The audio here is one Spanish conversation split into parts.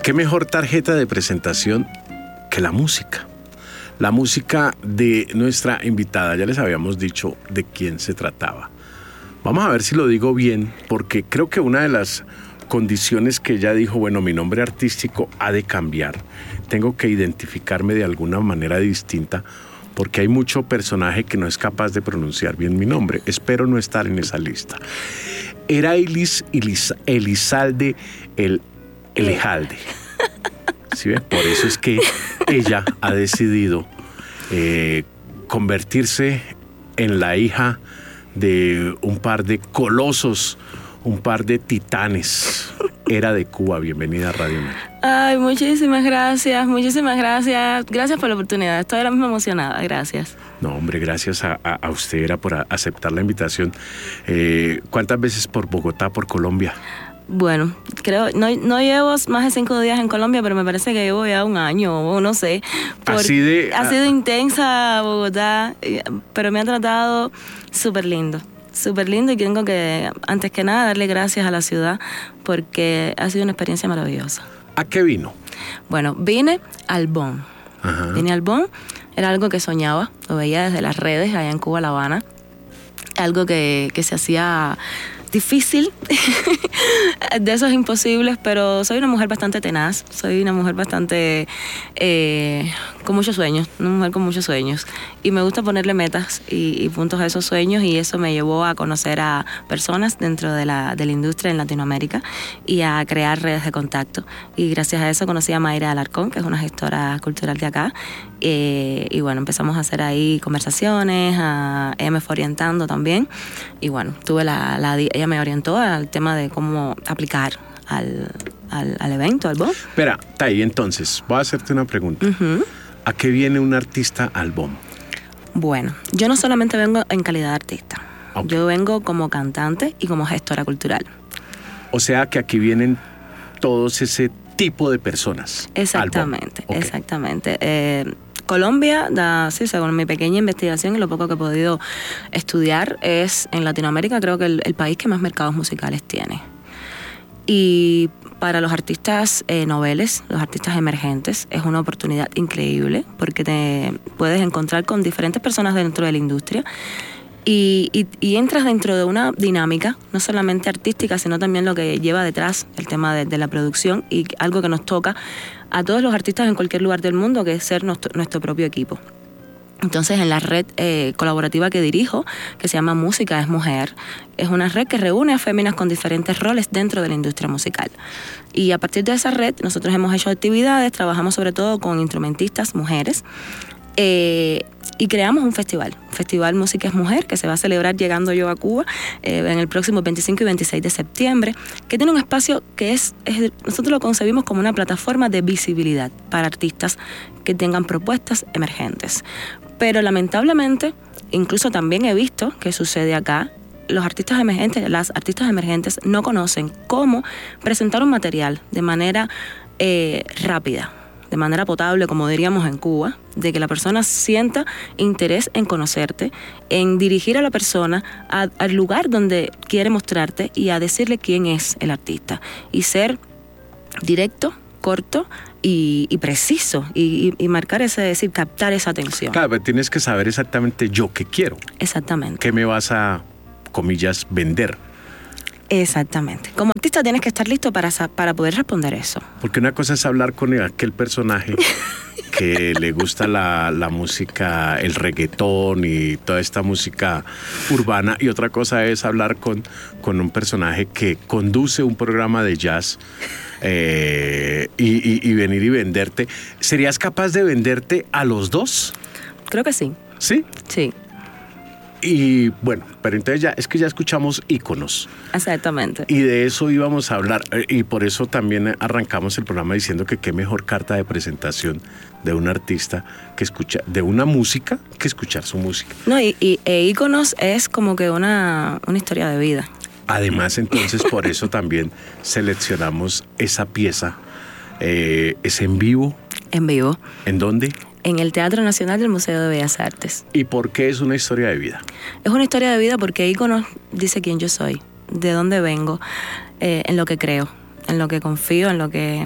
¿Qué mejor tarjeta de presentación que la música? La música de nuestra invitada, ya les habíamos dicho de quién se trataba. Vamos a ver si lo digo bien, porque creo que una de las condiciones que ella dijo, bueno, mi nombre artístico ha de cambiar. Tengo que identificarme de alguna manera distinta, porque hay mucho personaje que no es capaz de pronunciar bien mi nombre. Espero no estar en esa lista. Era Elizalde Elejalde. ¿Sí ven? Por eso es que ella ha decidido convertirse en la hija de un par de colosos, un par de titanes. Era de Cuba. Bienvenida a Radio Mel. Ay, muchísimas gracias. Gracias por la oportunidad. Estoy ahora mismo emocionada. Gracias. No, hombre, gracias a usted era por aceptar la invitación. ¿Cuántas veces por Bogotá, por Colombia? Bueno, creo, no llevo más de 5 días en Colombia, pero me parece que llevo ya un año, o no sé. Ha sido intensa Bogotá, pero me ha tratado súper lindo y tengo que, antes que nada, darle gracias a la ciudad porque ha sido una experiencia maravillosa. ¿A qué vino? Bueno, vine al BOM. Ajá. Vine al BOM, era algo que soñaba, lo veía desde las redes allá en Cuba, La Habana, algo que se hacía difícil, de esos imposibles, pero soy una mujer bastante tenaz, soy una mujer bastante con muchos sueños, una mujer con muchos sueños, y me gusta ponerle metas y puntos a esos sueños, y eso me llevó a conocer a personas dentro de la industria en Latinoamérica y a crear redes de contacto, y gracias a eso conocí a Mayra Alarcón, que es una gestora cultural de acá, y bueno, empezamos a hacer ahí conversaciones, ella me fue orientando también, y bueno, ella me orientó al tema de cómo aplicar al evento, al BOM. Espera, Tay, entonces, voy a hacerte una pregunta. Uh-huh. ¿A qué viene un artista al BOM? Bueno, yo no solamente vengo en calidad de artista, okay. Yo vengo como cantante y como gestora cultural. O sea que aquí vienen todos ese tipo de personas. Exactamente, okay. Exactamente. Colombia, según mi pequeña investigación y lo poco que he podido estudiar, es en Latinoamérica creo que el país que más mercados musicales tiene. Y para los artistas noveles, los artistas emergentes, es una oportunidad increíble porque te puedes encontrar con diferentes personas dentro de la industria y entras dentro de una dinámica, no solamente artística, sino también lo que lleva detrás el tema de la producción y algo que nos toca a todos los artistas en cualquier lugar del mundo, que es ser nuestro propio equipo. Entonces, en la red colaborativa que dirijo, que se llama Música es Mujer, es una red que reúne a féminas con diferentes roles dentro de la industria musical. Y a partir de esa red, nosotros hemos hecho actividades, trabajamos sobre todo con instrumentistas mujeres, y creamos un festival Música es Mujer, que se va a celebrar llegando yo a Cuba en el próximo 25 y 26 de septiembre, que tiene un espacio que nosotros lo concebimos como una plataforma de visibilidad para artistas que tengan propuestas emergentes. Pero lamentablemente, incluso también he visto que sucede acá, las artistas emergentes no conocen cómo presentar un material de manera rápida, de manera potable, como diríamos en Cuba, de que la persona sienta interés en conocerte, en dirigir a la persona al lugar donde quiere mostrarte y a decirle quién es el artista. Y ser directo, corto y preciso y marcar captar esa atención. Claro, pero tienes que saber exactamente yo qué quiero. Exactamente. ¿Qué me vas a, comillas, vender? Exactamente. Como artista tienes que estar listo para poder responder eso. Porque una cosa es hablar con aquel personaje que le gusta la música, el reggaetón y toda esta música urbana, y otra cosa es hablar con un personaje que conduce un programa de jazz y venir y venderte. ¿Serías capaz de venderte a los dos? Creo que sí. ¿Sí? Sí. Y bueno, pero entonces ya escuchamos íconos. Exactamente. Y de eso íbamos a hablar. Y por eso también arrancamos el programa diciendo que qué mejor carta de presentación de un artista que escucha, de una música, que escuchar su música. No, y íconos es como que una historia de vida. Además, entonces, por eso también seleccionamos esa pieza. ¿Es en vivo? En vivo. ¿En dónde? En el Teatro Nacional del Museo de Bellas Artes. ¿Y por qué es una historia de vida? Es una historia de vida porque íconos dice quién yo soy, de dónde vengo, en lo que creo, en lo que confío, en lo que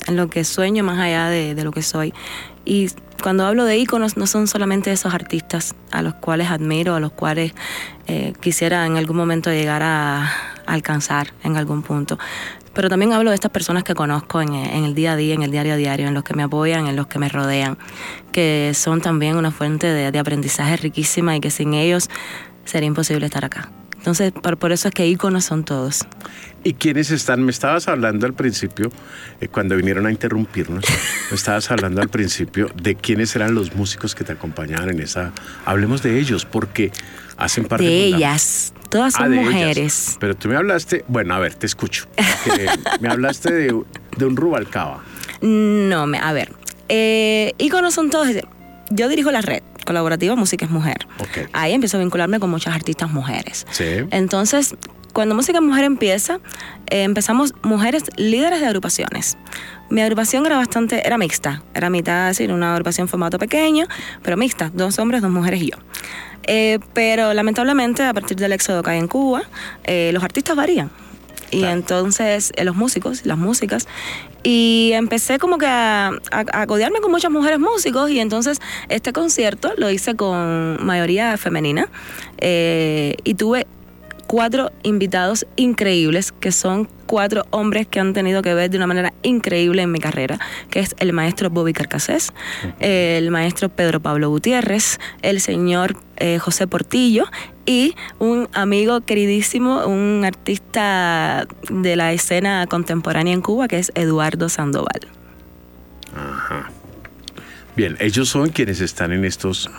en lo que sueño más allá de lo que soy. Y cuando hablo de íconos, no son solamente esos artistas a los cuales admiro, a los cuales quisiera en algún momento llegar a alcanzar en algún punto. Pero también hablo de estas personas que conozco en el día a día, en el diario a diario, en los que me apoyan, en los que me rodean, que son también una fuente de aprendizaje riquísima y que sin ellos sería imposible estar acá. Entonces, por eso es que íconos son todos. ¿Y quiénes están? Me estabas hablando al principio, cuando vinieron a interrumpirnos, me estabas hablando al principio de quiénes eran los músicos que te acompañaban en esa... Hablemos de ellos, porque hacen parte de ellas. Todas son mujeres. Ellas. Pero tú me hablaste... Bueno, a ver, te escucho. Me hablaste de un Rubalcaba. No, a ver. Íconos son todos... Yo dirijo la red colaborativa Música es Mujer. Okay. Ahí empiezo a vincularme con muchas artistas mujeres. Sí. Entonces, cuando Música es Mujer empieza, empezamos mujeres líderes de agrupaciones. Mi agrupación era mixta. Era mitad, es decir, una agrupación en formato pequeño, pero mixta. 2 hombres, 2 mujeres y yo. Pero lamentablemente, a partir del éxodo que hay en Cuba, los artistas varían. Y claro. Entonces, los músicos, las músicas, y empecé como que a codearme con muchas mujeres músicos, y entonces este concierto lo hice con mayoría femenina, y tuve 4 invitados increíbles, que son 4 hombres que han tenido que ver de una manera increíble en mi carrera, que es el maestro Bobby Carcassés, el maestro Pedro Pablo Gutiérrez, el señor José Portillo, y un amigo queridísimo, un artista de la escena contemporánea en Cuba, que es Eduardo Sandoval. Ajá. Bien, ellos son quienes están en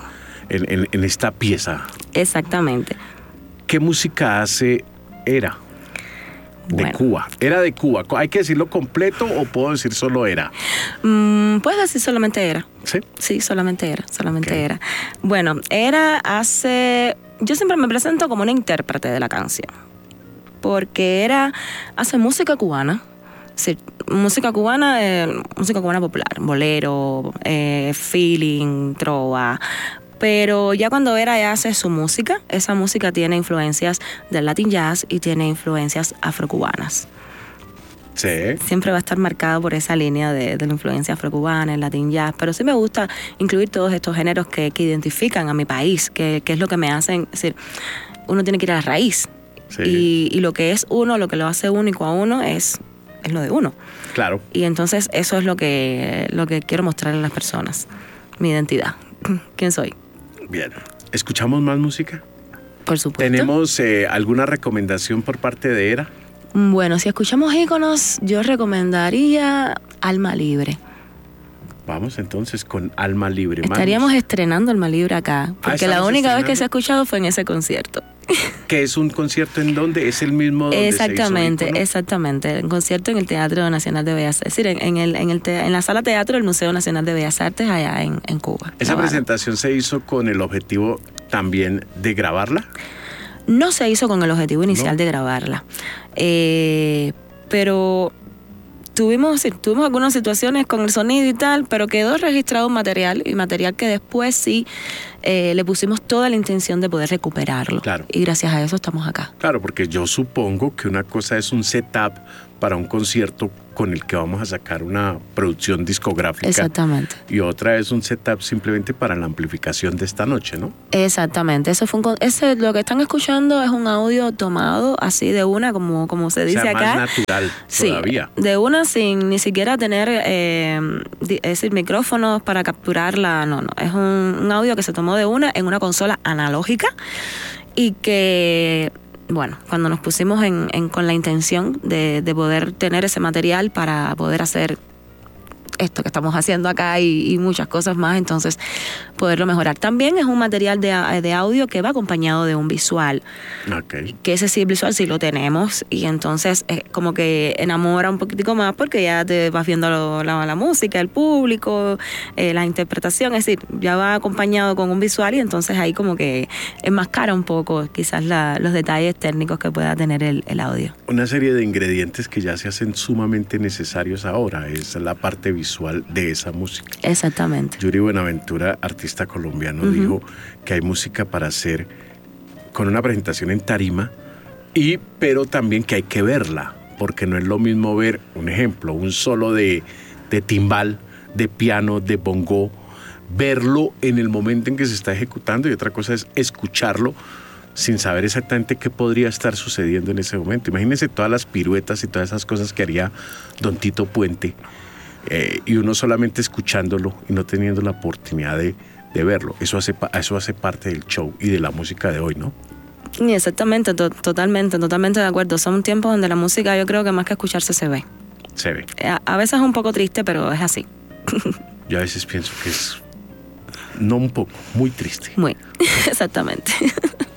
esta pieza. Exactamente. ¿Qué música hace Era? De Cuba. Era de Cuba. ¿Hay que decirlo completo o puedo decir solo Era? Puedes decir solamente Era. ¿Sí? Sí, solamente Era. Bueno, Era yo siempre me presento como una intérprete de la canción, porque Era hace música cubana. Sí, música cubana popular, bolero, feeling, trova. Pero ya cuando Era ya hace su música, esa música tiene influencias del Latin Jazz y tiene influencias afrocubanas. Sí. Siempre va a estar marcado por esa línea de la influencia afrocubana, el Latin Jazz, pero sí me gusta incluir todos estos géneros que identifican a mi país, que es lo que me hacen, es decir, uno tiene que ir a la raíz. Sí. Y lo que es uno, lo que lo hace único a uno es lo de uno. Claro. Y entonces eso es lo que quiero mostrar a las personas, mi identidad, quién soy. Bien. ¿Escuchamos más música? Por supuesto. ¿Tenemos alguna recomendación por parte de Era? Bueno, si escuchamos íconos, yo recomendaría Alma Libre. Vamos entonces con Alma Libre. Estaríamos estrenando Alma Libre acá, porque la única vez que se ha escuchado fue en ese concierto. ¿Qué es un concierto en dónde? ¿Es el mismo donde exactamente, se hizo exactamente. Un concierto en el Teatro Nacional de Bellas Artes, es decir, en la Sala Teatro del Museo Nacional de Bellas Artes allá en Cuba. ¿Esa presentación se hizo con el objetivo también de grabarla? No se hizo con el objetivo inicial de grabarla, pero tuvimos algunas situaciones con el sonido y tal, pero quedó registrado material que después sí le pusimos toda la intención de poder recuperarlo. Claro. Y gracias a eso estamos acá. Claro, porque yo supongo que una cosa es un setup para un concierto con el que vamos a sacar una producción discográfica. Exactamente. Y otra es un setup simplemente para la amplificación de esta noche, ¿no? Exactamente. Lo que están escuchando es un audio tomado así de una, como se dice acá. Más natural todavía. Sí, de una sin ni siquiera tener es decir, micrófonos para capturarla. No. Es un audio que se tomó de una en una consola analógica y que... Bueno, cuando nos pusimos con la intención de poder tener ese material para poder hacer esto que estamos haciendo acá y muchas cosas más, entonces poderlo mejorar. También es un material de audio que va acompañado de un visual. Okay. Que ese sí, el visual sí lo tenemos y entonces como que enamora un poquitico más porque ya te vas viendo la música, el público, la interpretación, es decir, ya va acompañado con un visual y entonces ahí como que enmascara un poco quizás los detalles técnicos que pueda tener el audio. Una serie de ingredientes que ya se hacen sumamente necesarios ahora, es la parte visual de esa música. Exactamente. Yuri Buenaventura, artista colombiano, dijo que hay música para hacer con una presentación en tarima, pero también que hay que verla, porque no es lo mismo ver, un ejemplo, un solo de de timbal, de piano, de bongo, verlo en el momento en que se está ejecutando, y otra cosa es escucharlo sin saber exactamente qué podría estar sucediendo en ese momento. Imagínense todas las piruetas y todas esas cosas que haría don Tito Puente, y uno solamente escuchándolo y no teniendo la oportunidad de verlo. Eso hace parte del show y de la música de hoy, ¿no? Y exactamente, totalmente de acuerdo. Son tiempos donde la música, yo creo que más que escucharse se ve. Se ve. A veces es un poco triste, pero es así. Yo a veces pienso que es, no un poco, muy triste. Muy, exactamente.